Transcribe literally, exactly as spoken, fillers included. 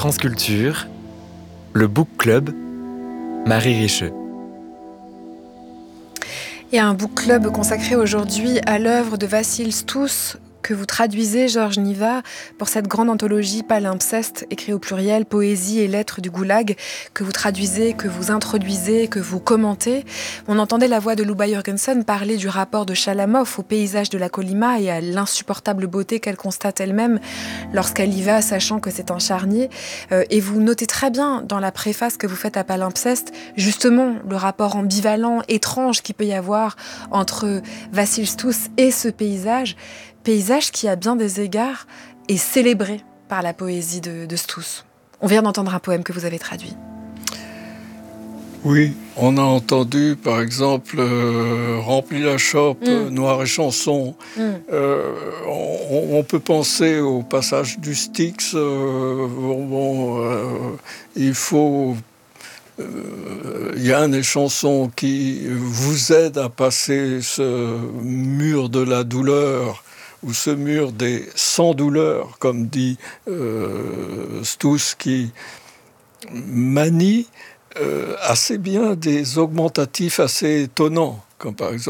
France Culture, le Book Club, Marie Richeux. Et un book club consacré aujourd'hui à l'œuvre de Vassil Stouss, que vous traduisez, Georges Niva, pour cette grande anthologie Palimpseste, écrit au pluriel, poésie et lettres du goulag, que vous traduisez, que vous introduisez, que vous commentez. On entendait la voix de Luba Jürgensen parler du rapport de Chalamov au paysage de la Kolyma et à l'insupportable beauté qu'elle constate elle-même lorsqu'elle y va, sachant que c'est un charnier. Euh, et vous notez très bien dans la préface que vous faites à Palimpseste, justement, le rapport ambivalent, étrange qu'il peut y avoir entre Vassil Stouss et ce paysage. Paysage qui, à bien des égards, est célébré par la poésie de, de Stouss. On vient d'entendre un poème que vous avez traduit. Oui, on a entendu, par exemple, euh, Remplis la chope, mm. Noir et chanson. Mm. Euh, on, on peut penser au passage du Styx. Euh, bon, euh, il faut... Il euh, y a un des chansons qui vous aide à passer ce mur de la douleur ou ce mur des sans-douleur, comme dit euh, Stouss, qui manie euh, assez bien des augmentatifs assez étonnants, comme par exemple